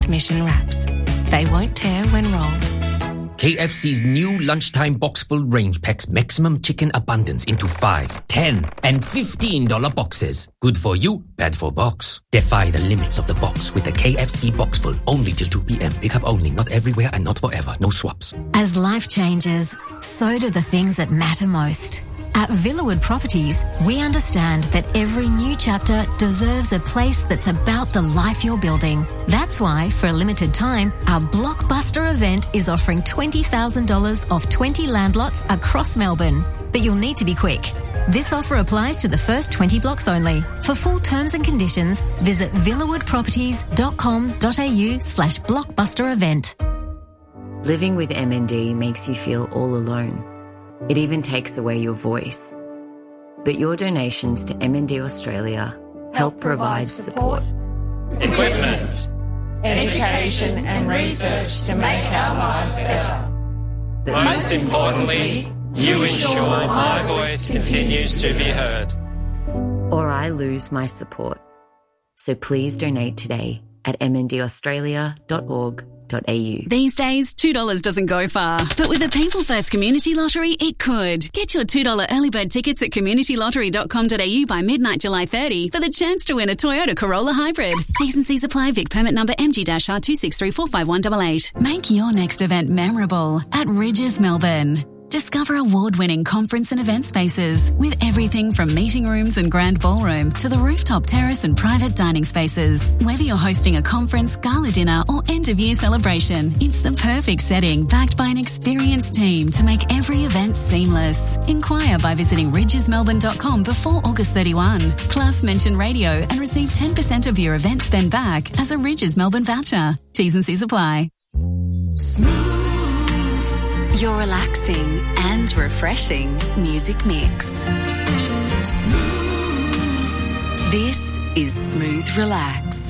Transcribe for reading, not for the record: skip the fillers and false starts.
Mission wraps. They won't tear when rolled. KFC's new lunchtime box-full range packs maximum chicken abundance into $5, $10, and $15 boxes. Good for you, bad for box. Defy the limits of the box with the KFC box-full. Only till 2 p.m. Pick up only, not everywhere and not forever. No swaps. As life changes, so do the things that matter most. At Villawood Properties, we understand that every new chapter deserves a place that's about the life you're building. That's why, for a limited time, our blockbuster event is offering $20,000 off 20 land lots across Melbourne. But you'll need to be quick. This offer applies to the first 20 blocks only. For full terms and conditions, visit villawoodproperties.com.au/blockbuster event. Living with MND makes you feel all alone. It even takes away your voice. But your donations to MND Australia help provide support, equipment, education and research to make our lives better. But most importantly, you ensure my voice continues to be heard. Or I lose my support. So please donate today at mndaustralia.org.au. These days, $2 doesn't go far. But with the People First Community Lottery, it could. Get your $2 early bird tickets at communitylottery.com.au by midnight July 30 for the chance to win a Toyota Corolla Hybrid. T's and C's apply. Vic permit number MG-R263455188. Make your next event memorable at Ridges Melbourne. Discover award-winning conference and event spaces with everything from meeting rooms and grand ballroom to the rooftop terrace and private dining spaces. Whether you're hosting a conference, gala dinner or end-of-year celebration, it's the perfect setting backed by an experienced team to make every event seamless. Inquire by visiting ridgesmelbourne.com before August 31. Plus, mention radio and receive 10% of your event spend back as a Ridges Melbourne voucher. T's and C's apply. Your relaxing and refreshing music mix. Smooth. This is Smooth Relax.